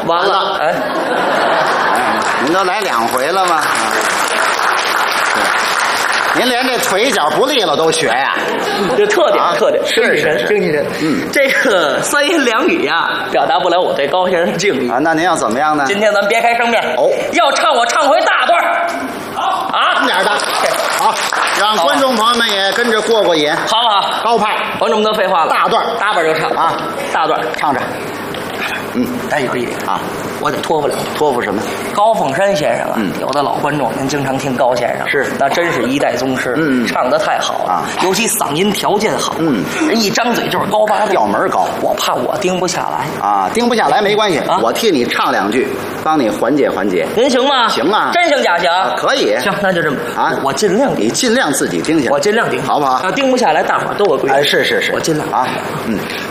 完了，哎， 您都来2回了吗？您连这腿脚不利落都学呀？ 这特点，特点，精气神， 是精气神。这个3言2语呀，表达不了我对高先生的敬意啊。那您要怎么样呢？ 今天咱们别开生面哦，要唱我唱回大段。好啊， 点的，好，让观众朋友们也跟着过瘾。 好， 高派， 甭这么多废话了， 大段搭本就唱啊，大段唱着。 但有一点啊，我得托付两句。 托付什么？ 高凤山先生啊，有的老观众您经常听高先生， 是那真是一代宗师，唱得太好了，尤其嗓音条件好，人一张嘴就是高八度， 调门高， 我怕我盯不下来啊，盯不下来没关系，我替你唱2句，帮你缓解缓解。 您行吗？ 行啊， 真行假行？ 可以。 行，那就这么啊， 我尽量盯， 你尽量自己盯下， 我尽量盯， 好不好？ 要盯不下来，大伙儿都有规矩。 哎，是， 我尽量啊，